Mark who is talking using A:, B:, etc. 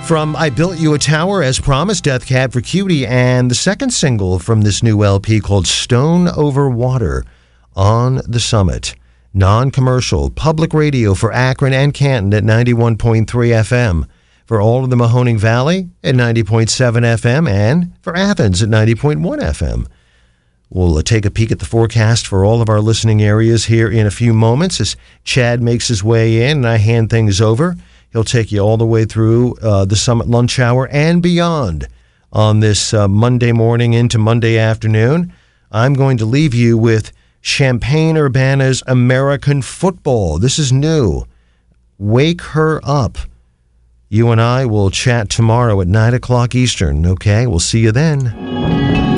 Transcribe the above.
A: From I Built You a Tower, as promised, Death Cab for Cutie, and the second single from this new LP called Stone Over Water, On the Summit. Non-commercial, public radio for Akron and Canton at 91.3 FM, for all of the Mahoning Valley at 90.7 FM, and for Athens at 90.1 FM. We'll take a peek at the forecast for all of our listening areas here in a few moments as Chad makes his way in and I hand things over. He'll take you all the way through the Summit Lunch Hour and beyond on this Monday morning into Monday afternoon. I'm going to leave you with Champaign-Urbana's American Football. This is new. Wake Her Up. You and I will chat tomorrow at 9 o'clock Eastern, okay? We'll see you then.